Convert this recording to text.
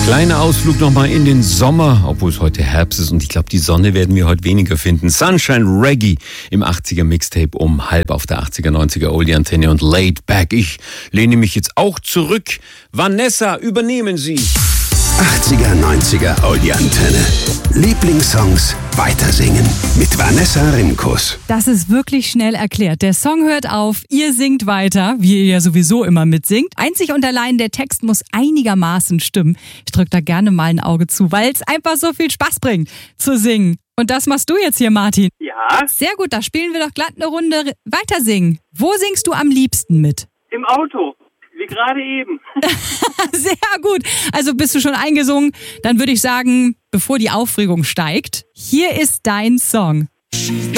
Kleiner Ausflug nochmal in den Sommer, obwohl es heute Herbst ist und ich glaube, die Sonne werden wir heute weniger finden. Sunshine Reggae im 80er Mixtape um halb auf der 80er, 90er Oldie Antenne und Laid Back. Ich lehne mich jetzt auch zurück. Vanessa, übernehmen Sie. 80er, 90er Oldie Antenne. Lieblingssongs weitersingen mit Vanessa Rimkus. Das ist wirklich schnell erklärt. Der Song hört auf, ihr singt weiter, wie ihr ja sowieso immer mitsingt. Einzig und allein der Text muss einigermaßen stimmen. Ich drücke da gerne mal ein Auge zu, weil es einfach so viel Spaß bringt zu singen. Und das machst du jetzt hier, Martin. Ja, Sehr gut, da spielen wir doch glatt eine Runde weitersingen. Wo singst du am liebsten mit? im Auto, wie gerade eben. Sehr gut. Also bist du schon eingesungen? Dann würde ich sagen, bevor die Aufregung steigt, hier ist dein Song.